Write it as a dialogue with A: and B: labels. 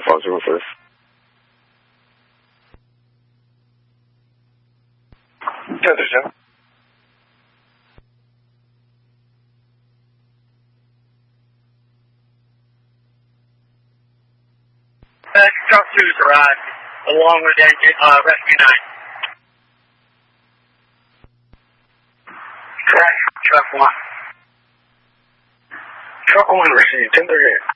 A: for Joseph.
B: Joseph.
C: Truck 2's arrived, along with Rescue 9.
B: Truck 1. Truck 1 received 1038.